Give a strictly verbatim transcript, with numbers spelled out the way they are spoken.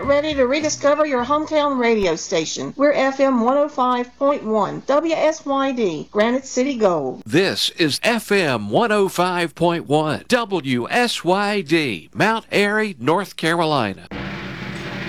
Get ready to rediscover your hometown radio station. We're F M one oh five point one, W S Y D, Granite City Gold. This is F M one oh five point one, W S Y D, Mount Airy, North Carolina.